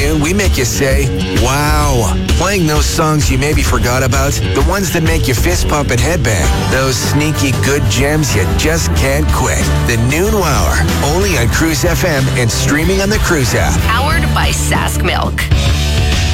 afternoon, we make you say, wow. Playing those songs you maybe forgot about, the ones that make you fist pump and headbang, those sneaky good gems you just can't quit. The Noon Wower, only on Cruise FM and streaming on the Cruise app. Powered by Sask Milk.